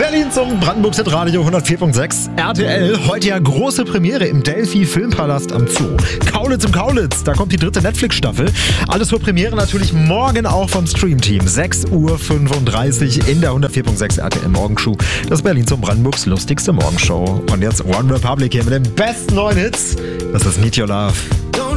Berlin zum Brandenburgs Hitradio 104.6 RTL. Heute ja große Premiere im Delphi Filmpalast am Zoo. Kaulitz im Kaulitz, da kommt die 3. Netflix-Staffel. Alles für Premiere natürlich morgen auch vom Stream-Team. 6:35 Uhr in der 104.6 RTL Morgenshow. Das Berlin zum Brandenburgs lustigste Morgenshow. Und jetzt One Republic hier mit den besten neuen Hits. Das ist Need Your Love.